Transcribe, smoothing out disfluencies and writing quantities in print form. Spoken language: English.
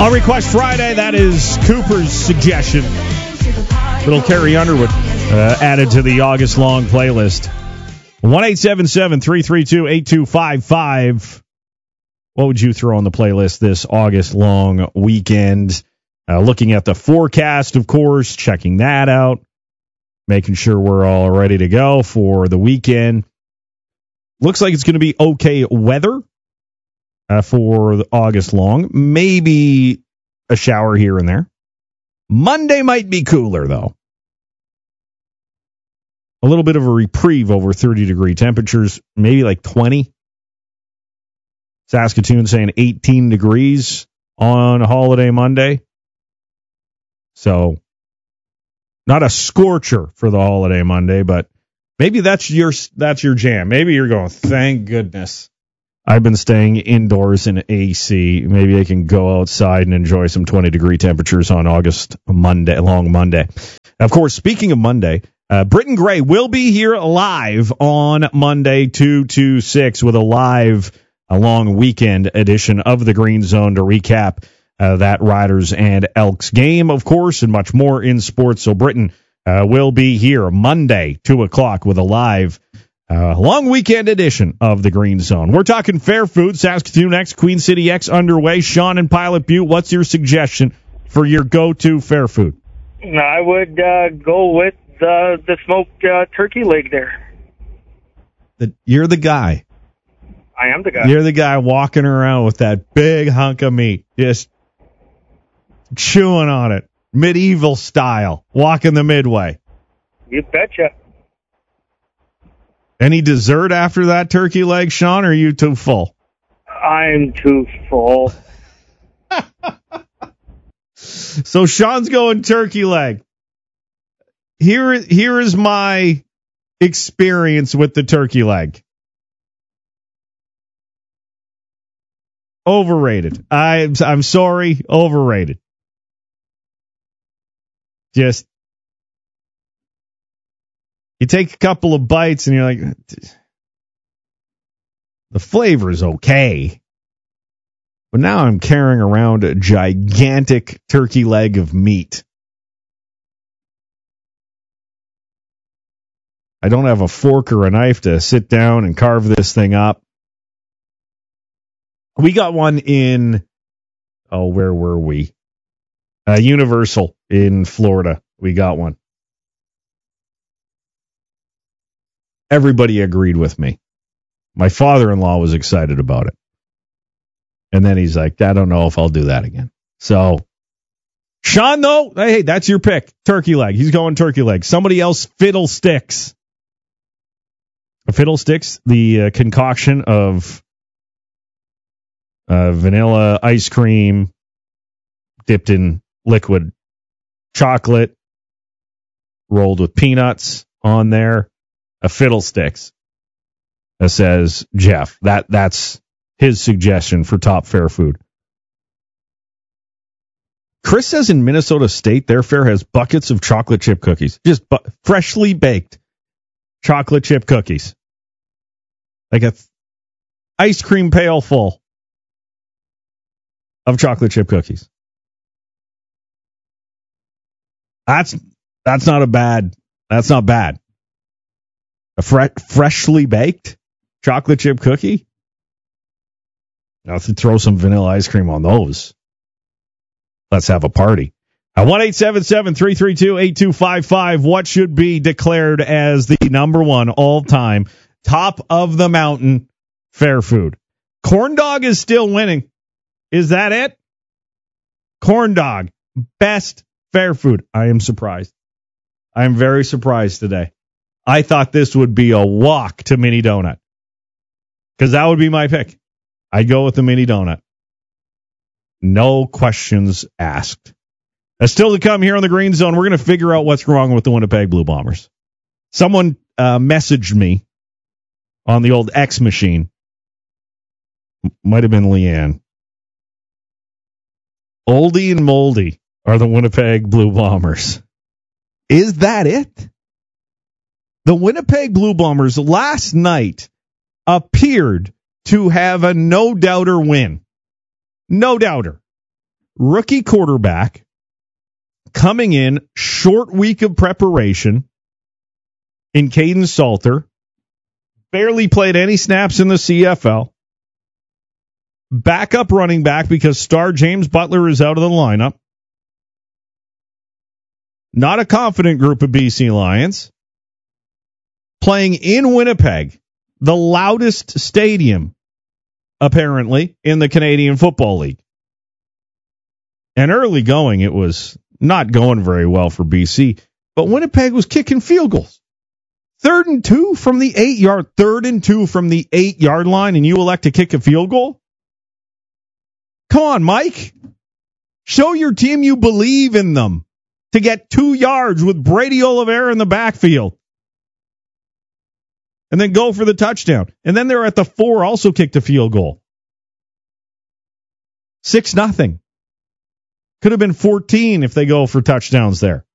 On Request Friday, that is Cooper's suggestion. Little Carrie Underwood added to the August long playlist. 1-877-332-8255. What would you throw on the playlist this August long weekend? Looking at the forecast, of course, checking that out, making sure we're all ready to go for the weekend. Looks like it's going to be okay weather for the August long. Maybe a shower here and there. Monday might be cooler, though. A little bit of a reprieve over 30-degree temperatures, maybe like 20. Saskatoon saying 18 degrees on Holiday Monday. So, not a scorcher for the Holiday Monday, but maybe that's your jam. Maybe you're going, thank goodness I've been staying indoors in AC. Maybe I can go outside and enjoy some 20-degree temperatures on August Monday, long Monday. Of course, speaking of Monday, Britton Gray will be here live on Monday, 2 to 6, with a long weekend edition of the Green Zone to recap that Riders and Elks game, of course, and much more in sports. So Britton will be here Monday, 2 o'clock, with a live long weekend edition of the Green Zone. We're talking fair food, Saskatoon X, Queen City X underway. Sean in Pilot Butte, what's your suggestion for your go-to fair food? I would go with the smoked turkey leg there. You're the guy. I am the guy. You're the guy walking around with that big hunk of meat, just chewing on it, medieval style, walking the midway. You betcha. Any dessert after that turkey leg, Sean, or are you too full? I'm too full. So Sean's going turkey leg. Here is my experience with the turkey leg. Overrated. I'm sorry, overrated. Just, you take a couple of bites and you're like, the flavor's okay. But now I'm carrying around a gigantic turkey leg of meat. I don't have a fork or a knife to sit down and carve this thing up. We got one in, where were we? Universal in Florida. We got one. Everybody agreed with me. My father-in-law was excited about it. And then he's like, I don't know if I'll do that again. So, Sean, though, hey, that's your pick. Turkey leg. He's going turkey leg. Somebody else, Fiddlesticks. Fiddlesticks, the concoction of vanilla ice cream dipped in liquid chocolate, rolled with peanuts on there. A Fiddlesticks. That says Jeff. That's his suggestion for top fair food. Chris says in Minnesota State, their fair has buckets of chocolate chip cookies. Just freshly baked chocolate chip cookies. Like a ice cream pail full of chocolate chip cookies. That's not bad. A freshly baked chocolate chip cookie? Now, if you throw some vanilla ice cream on those, let's have a party. 1-877-332-8255. What should be declared as the number one all-time top of the mountain fair food? Corn dog is still winning. Is that it? Corn dog, best fair food. I am surprised. I am very surprised today. I thought this would be a walk to mini donut, because that would be my pick. I'd go with the mini donut. No questions asked. Still to come here on the Green Zone, we're going to figure out what's wrong with the Winnipeg Blue Bombers. Someone messaged me on the old X machine. Might have been Leanne. Oldie and moldy are the Winnipeg Blue Bombers. Is that it? The Winnipeg Blue Bombers last night appeared to have a no-doubter win. No-doubter. rookie quarterback coming in, short week of preparation in Caden Salter, barely played any snaps in the CFL, backup running back because star James Butler is out of the lineup. Not a confident group of BC Lions. Playing in Winnipeg, the loudest stadium, apparently, in the Canadian Football League. And early going, it was not going very well for BC, but Winnipeg was kicking field goals. 3rd and 2 from the 8-yard line, and you elect to kick a field goal? Come on, Mike. Show your team you believe in them to get 2 yards with Brady Oliveira in the backfield. And then go for the touchdown. And then they're at the 4, also kicked a field goal. 6-0. Could have been 14 if they go for touchdowns there.